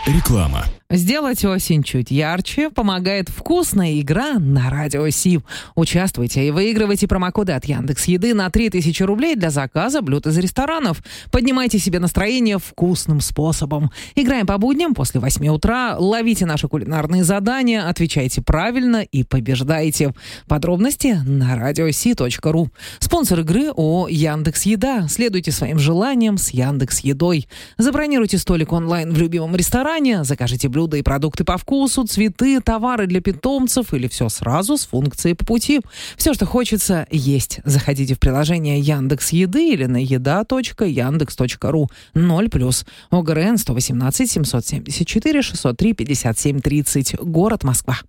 Реклама. Сделать осень чуть ярче помогает вкусная игра на Радио Сим. Участвуйте и выигрывайте промокоды от Яндекс.Еды на 3000 рублей для заказа блюд из ресторанов. Поднимайте себе настроение вкусным способом. Играем по будням после 8 утра. Ловите наши кулинарные задания, отвечайте правильно и побеждайте. Подробности на radiosi.ru. Спонсор игры ООО Яндекс.Еда. Следуйте своим желаниям с Яндекс.Едой. Забронируйте столик онлайн в любимом ресторане, закажите блюда и продукты по вкусу, цветы, товары для питомцев или все сразу с функцией по пути. Все, что хочется, есть. Заходите в приложение Яндекс.Еды или на еда.яндекс.ру. 0+. ОГРН 118 774 603 57 30. Город Москва.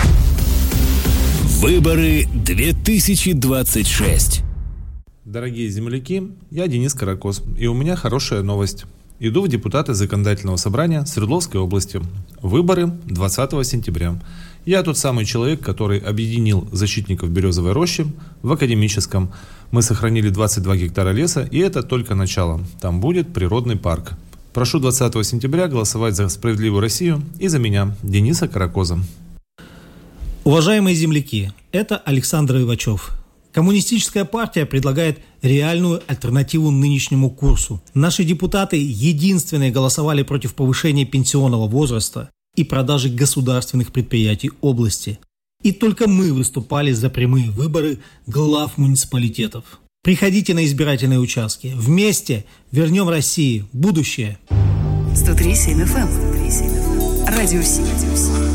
Выборы 2026. Дорогие земляки, я Денис Каракос, и у меня хорошая новость. Иду в депутаты Законодательного собрания Свердловской области. Выборы 20 сентября. Я тот самый человек, который объединил защитников Березовой рощи в Академическом. Мы сохранили 22 гектара леса, и это только начало. Там будет природный парк. Прошу 20 сентября голосовать за справедливую Россию и за меня, Дениса Каракоза. Уважаемые земляки, это Александр Ивачев. Коммунистическая партия предлагает реальную альтернативу нынешнему курсу. Наши депутаты единственные голосовали против повышения пенсионного возраста и продажи государственных предприятий области. И только мы выступали за прямые выборы глав муниципалитетов. Приходите на избирательные участки. Вместе вернем России будущее. 103.7 FM. Радио Сим.